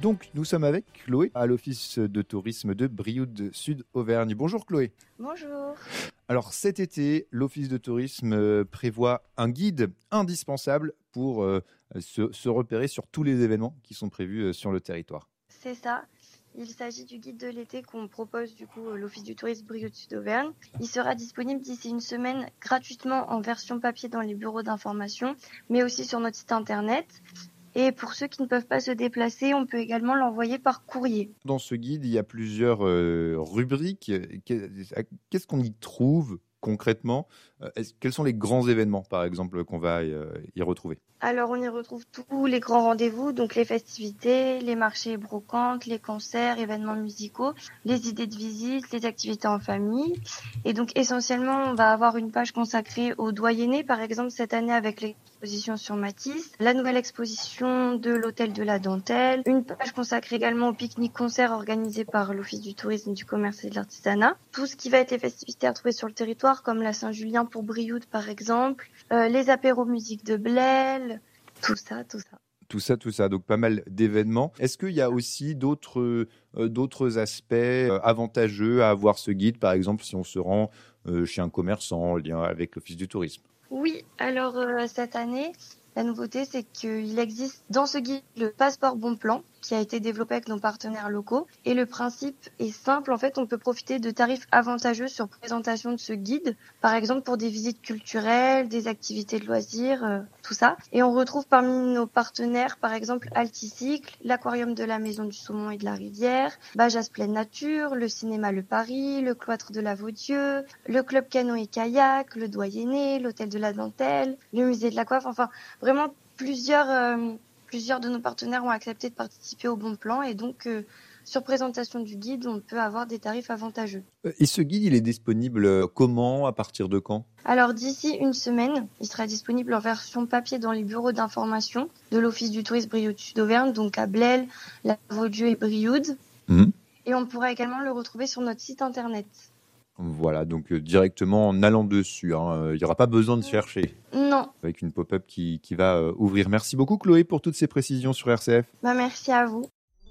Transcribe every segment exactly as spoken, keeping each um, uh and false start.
Donc, nous sommes avec Chloé à l'Office de tourisme de Brioude Sud Auvergne. Bonjour Chloé. Bonjour. Alors cet été, l'Office de tourisme prévoit un guide indispensable pour euh, se, se repérer sur tous les événements qui sont prévus sur le territoire. C'est ça. Il s'agit du guide de l'été qu'on propose du coup l'Office du tourisme Brioude Sud Auvergne. Il sera disponible d'ici une semaine gratuitement en version papier dans les bureaux d'information, mais aussi sur notre site internet. Et pour ceux qui ne peuvent pas se déplacer, on peut également l'envoyer par courrier. Dans ce guide, il y a plusieurs euh, rubriques. Qu'est-ce qu'on y trouve concrètement ? Est-ce, Quels sont les grands événements, par exemple, qu'on va y, y retrouver ? Alors, on y retrouve tous les grands rendez-vous, donc les festivités, les marchés et brocantes, les concerts, événements musicaux, les idées de visite, les activités en famille. Et donc, essentiellement, on va avoir une page consacrée aux doyennés, par exemple, cette année avec l'exposition sur Matisse, la nouvelle exposition de l'Hôtel de la Dentelle, une page consacrée également aux pique-niques-concerts organisés par l'Office du tourisme, du commerce et de l'artisanat. Tout ce qui va être les festivités à trouver sur le territoire, comme la Saint-Julien pour Brioude, par exemple, euh, les apéros musique de Blel, tout ça, tout ça. Tout ça, tout ça, donc pas mal d'événements. Est-ce qu'il y a aussi d'autres, euh, d'autres aspects euh, avantageux à avoir ce guide, par exemple si on se rend euh, chez un commerçant en lien avec l'Office du tourisme ? Oui, alors euh, cette année, la nouveauté, c'est qu'il existe dans ce guide le passeport bon plan qui a été développé avec nos partenaires locaux. Et le principe est simple, en fait, on peut profiter de tarifs avantageux sur présentation de ce guide, par exemple pour des visites culturelles, des activités de loisirs, euh, tout ça. Et on retrouve parmi nos partenaires, par exemple, Alticycle, l'Aquarium de la Maison du Saumon et de la Rivière, Bajas Pleine Nature, le Cinéma Le Paris, le Cloître de la Vaudieu, le Club Canoë-Kayak, le Doyenné, l'Hôtel de la Dentelle, le Musée de la Coiffe, enfin, vraiment plusieurs... Euh, Plusieurs de nos partenaires ont accepté de participer au bon plan et donc euh, sur présentation du guide, on peut avoir des tarifs avantageux. Et ce guide, il est disponible comment, à partir de quand ? Alors d'ici une semaine, il sera disponible en version papier dans les bureaux d'information de l'Office du tourisme Brioude Sud Auvergne, donc à Blel, la Vaudieu et Brioude. Mmh. Et on pourra également le retrouver sur notre site internet. Voilà, donc euh, directement en allant dessus, hein. Il n'y aura pas besoin de chercher. Non. Avec une pop-up qui, qui va euh, ouvrir. Merci beaucoup Chloé pour toutes ces précisions sur R C F. Bah, merci à vous.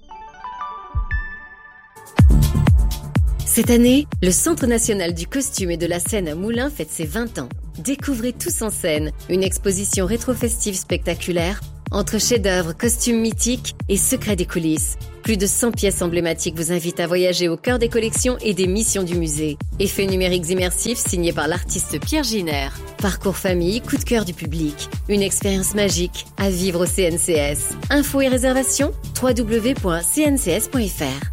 Cette année, le Centre national du costume et de la scène à Moulins fête ses vingt ans. Découvrez Tous en scène, une exposition rétro-festive spectaculaire entre chefs-d'œuvre, costumes mythiques et secrets des coulisses. Plus de cent pièces emblématiques vous invitent à voyager au cœur des collections et des missions du musée. Effets numériques immersifs signés par l'artiste Pierre Giner. Parcours famille, coup de cœur du public. Une expérience magique à vivre au C N C S. Infos et réservations, w w w point c n c s point f r.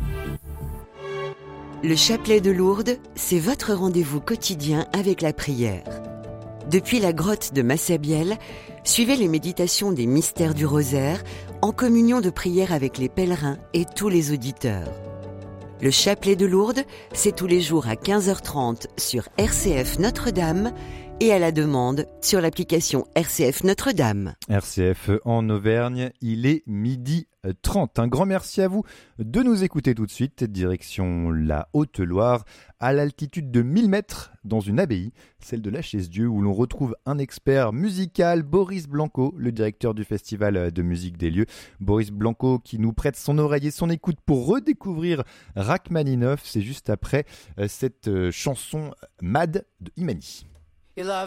Le chapelet de Lourdes, c'est votre rendez-vous quotidien avec la prière. Depuis la grotte de Massabielle, suivez les méditations des mystères du rosaire en communion de prière avec les pèlerins et tous les auditeurs. Le chapelet de Lourdes, c'est tous les jours à quinze heures trente sur R C F Notre-Dame et à la demande sur l'application R C F Notre-Dame. R C F en Auvergne, il est midi trente. Un grand merci à vous de nous écouter tout de suite. Direction la Haute-Loire, à l'altitude de mille mètres, dans une abbaye, celle de la Chaise-Dieu, où l'on retrouve un expert musical, Boris Blanco, le directeur du Festival de musique des lieux. Boris Blanco qui nous prête son oreille et son écoute pour redécouvrir Rachmaninov. C'est juste après cette chanson Mad de Imani. You love